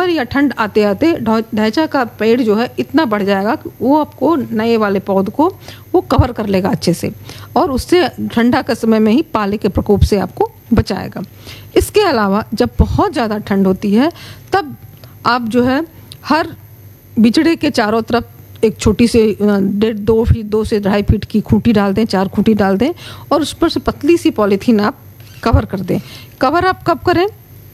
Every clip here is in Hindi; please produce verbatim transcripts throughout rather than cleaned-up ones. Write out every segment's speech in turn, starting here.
दिसंबर या ठंड आते आते ढैंचा का पेड़ जो है इतना बढ़ जाएगा कि वो आपको नए वाले पौध को वो कवर कर लेगा अच्छे से, और उससे ठंडा के समय में ही पाले के प्रकोप से आपको बचाएगा। इसके अलावा जब बहुत ज़्यादा ठंड होती है तब आप जो है हर बिचड़े के चारों तरफ एक छोटी से डेढ़ दो फीट दो से ढाई फीट की खूंटी डाल दें, चार खूंटी डाल दें, और उस पर से पतली सी पॉलीथीन आप कवर कर दें। कवर आप कब करें?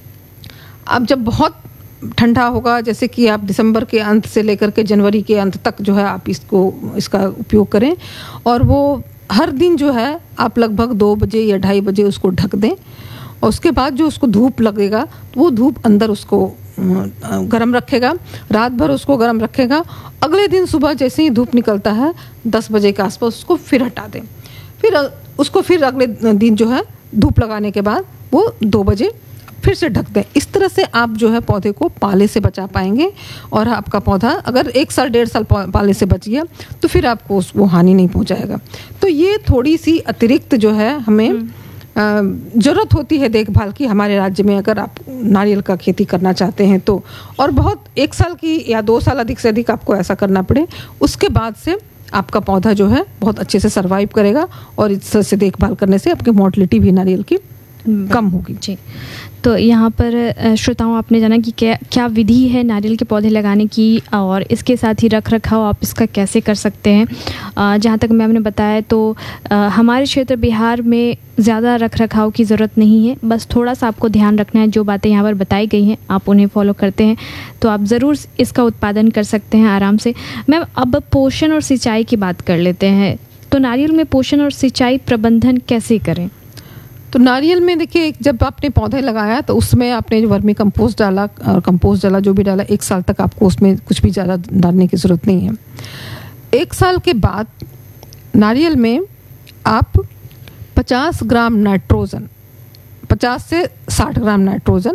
आप जब बहुत ठंडा होगा, जैसे कि आप दिसंबर के अंत से लेकर के जनवरी के अंत तक जो है आप इसको इसका उपयोग करें, और वो हर दिन जो है आप लगभग दो बजे या ढाई बजे उसको ढक दें, और उसके बाद जो उसको धूप लगेगा तो वो धूप अंदर उसको गर्म रखेगा, रात भर उसको गर्म रखेगा। अगले दिन सुबह जैसे ही धूप निकलता है दस बजे के आसपास उसको फिर हटा दें, फिर उसको फिर अगले दिन जो है धूप लगाने के बाद वो दो बजे फिर से ढक दें। इस तरह से आप जो है पौधे को पाले से बचा पाएंगे, और आपका पौधा अगर एक साल डेढ़ साल पाले से बच गया तो फिर आपको वो हानि नहीं पहुंचाएगा। तो ये थोड़ी सी अतिरिक्त जो है हमें ज़रूरत होती है देखभाल की हमारे राज्य में, अगर आप नारियल का खेती करना चाहते हैं तो। और बहुत एक साल की या दो साल अधिक से अधिक आपको ऐसा करना पड़े, उसके बाद से आपका पौधा जो है बहुत अच्छे से सरवाइव करेगा, और इस तरह से देखभाल करने से आपकी मोर्टलिटी भी नारियल की कम होगी। जी, तो यहाँ पर श्रोताओं आपने जाना कि क्या क्या विधि है नारियल के पौधे लगाने की, और इसके साथ ही रख रखाव आप इसका कैसे कर सकते हैं। जहाँ तक मैंने बताया तो हमारे क्षेत्र बिहार में ज़्यादा रख रखाव की ज़रूरत नहीं है, बस थोड़ा सा आपको ध्यान रखना है। जो बातें यहाँ पर बताई गई हैं आप उन्हें फॉलो करते हैं तो आप ज़रूर इसका उत्पादन कर सकते हैं आराम से। मैम, अब पोषण और सिंचाई की बात कर लेते हैं, तो नारियल में पोषण और सिंचाई प्रबंधन कैसे करें? तो नारियल में देखिए, जब आपने पौधे लगाया तो उसमें आपने जो वर्मी कंपोस्ट डाला और कंपोस्ट डाला जो भी डाला, एक साल तक आपको उसमें कुछ भी ज़्यादा डालने की ज़रूरत नहीं है। एक साल के बाद नारियल में आप पचास ग्राम नाइट्रोजन, पचास से साठ ग्राम नाइट्रोजन,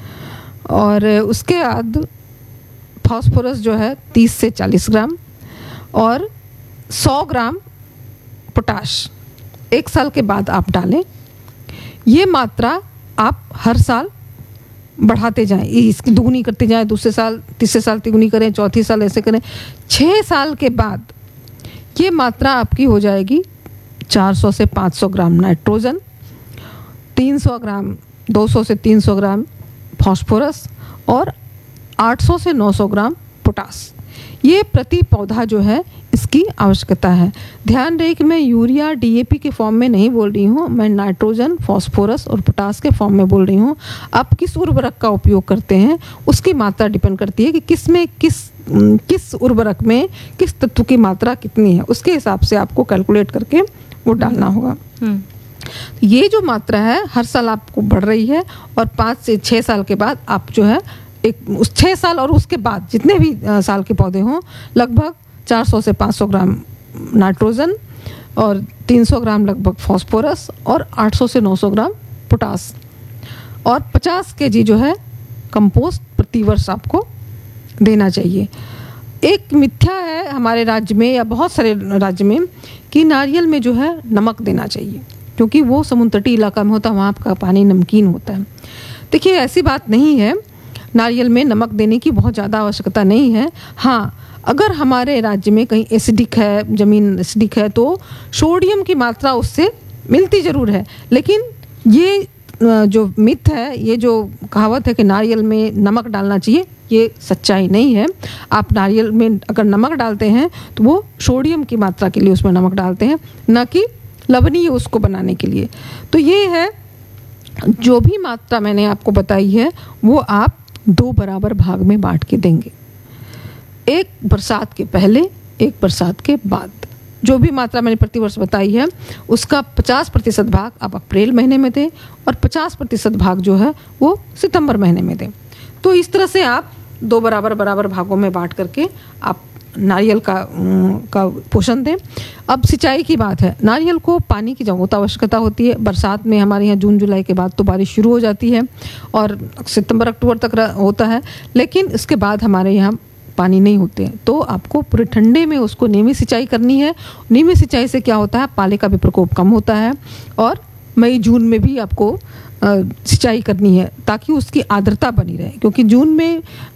और उसके बाद फास्फोरस जो है तीस से चालीस ग्राम, और सौ ग्राम पोटाश एक साल के बाद आप डालें। ये मात्रा आप हर साल बढ़ाते जाएं, इसकी दुगुनी करते जाएं, दूसरे साल तीसरे साल तिगुनी करें, चौथी साल ऐसे करें। छः साल के बाद ये मात्रा आपकी हो जाएगी चार सौ से पाँच सौ ग्राम नाइट्रोजन, तीन सौ ग्राम दो सौ से तीन सौ ग्राम फास्फोरस, और आठ सौ से नौ सौ ग्राम पोटास। ये प्रति पौधा जो है इसकी आवश्यकता है। ध्यान रहे कि मैं यूरिया डीएपी के फॉर्म में नहीं बोल रही हूँ, मैं नाइट्रोजन, फास्फोरस और पोटास के फॉर्म में बोल रही हूँ। आप किस उर्वरक का उपयोग करते हैं उसकी मात्रा डिपेंड करती है कि किस में किस किस उर्वरक में किस तत्व की मात्रा कितनी है, उसके हिसाब से आपको कैलकुलेट करके वो डालना होगा। ये जो मात्रा है हर साल आपको बढ़ रही है, और पाँच से छः साल के बाद आप जो है एक उस छः साल और उसके बाद जितने भी साल के पौधे हों लगभग चार सौ से पाँच सौ ग्राम नाइट्रोजन और तीन सौ ग्राम लगभग फास्फोरस और आठ सौ से नौ सौ ग्राम पोटास और पचास केजी जो है कंपोस्ट प्रति वर्ष आपको देना चाहिए। एक मिथ्या है हमारे राज्य में या बहुत सारे राज्य में कि नारियल में जो है नमक देना चाहिए, क्योंकि वो समुद्र तटीय इलाका में होता है, वहाँ का पानी नमकीन होता है। देखिए, ऐसी बात नहीं है, नारियल में नमक देने की बहुत ज़्यादा आवश्यकता नहीं है। हाँ, अगर हमारे राज्य में कहीं एसिडिक है, ज़मीन एसिडिक है, तो सोडियम की मात्रा उससे मिलती ज़रूर है, लेकिन ये जो मिथ है, ये जो कहावत है कि नारियल में नमक डालना चाहिए, ये सच्चाई नहीं है। आप नारियल में अगर नमक डालते हैं तो वो सोडियम की मात्रा के लिए उसमें नमक डालते हैं, ना कि लवणीय उसको बनाने के लिए। तो ये है, जो भी मात्रा मैंने आपको बताई है वो आप दो बराबर भाग में बांट के देंगे, एक बरसात के पहले, एक बरसात के बाद। जो भी मात्रा मैंने प्रतिवर्ष बताई है उसका पचास प्रतिशत भाग आप अप्रैल महीने में दें और पचास प्रतिशत भाग जो है वो सितंबर महीने में दें। तो इस तरह से आप दो बराबर बराबर भागों में बांट करके आप नारियल का का पोषण दें। अब सिंचाई की बात है, नारियल को पानी की बहुत आवश्यकता होती है। बरसात में हमारे यहाँ जून जुलाई के बाद तो बारिश शुरू हो जाती है और सितंबर अक्टूबर तक होता है, लेकिन इसके बाद हमारे यहाँ पानी नहीं होते हैं, तो आपको पूरे ठंडे में उसको नियमित सिंचाई करनी है। नियमित सिंचाई से क्या होता है, पाले का भी प्रकोप कम होता है, और मई जून में भी आपको सिंचाई करनी है ताकि उसकी आर्द्रता बनी रहे, क्योंकि जून में